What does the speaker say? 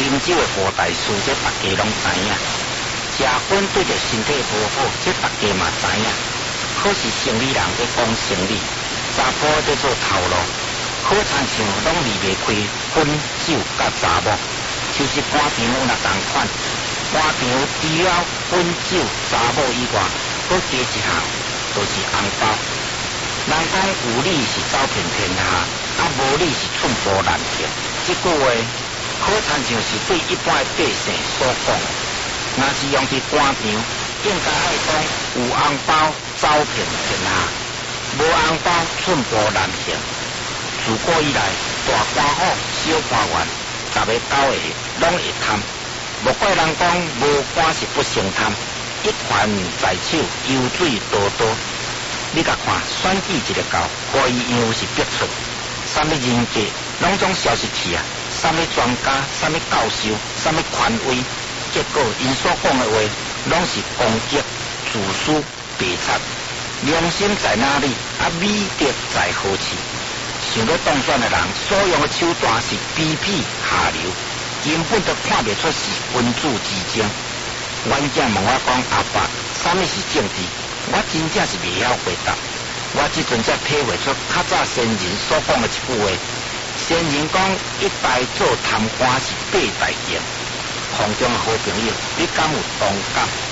啉酒的五大师，这大家拢知影。食薰对着身体无好，这大家嘛知影。可是生理人在讲生理，查甫在做头路，好亲像拢离袂开薰酒甲查某。其实官场有那同款，官场除了薰酒、查某以外，搁加一项就是红包。人讲有理是走遍天下，无理是寸步难行。这句话好亲像是对一般的百姓所讲的。若是用伫官场，应该爱讲有红包走遍天下，无红包寸步难行。自古以来，大官府、小官员，10个9个拢会贪。莫怪人讲无官是不成贪，一权在手，油水多多。你甲看选举一个到，花衣样是逼出，啥物人格拢总消失去啊！啥物专家、啥物教授、啥物权威，结果因所讲的话，拢是攻击、自私、白贼。良心在哪里？美德在何处？想要当选的人所用的手段是卑鄙下流，根本都看不出是君主之争。阮囝问我讲阿爸，啥物是政治？我真正是未晓回答。我即阵才体会出较早先人所讲的一句话：先人讲一代做贪官是8代经。空中的好朋友，你敢有同感？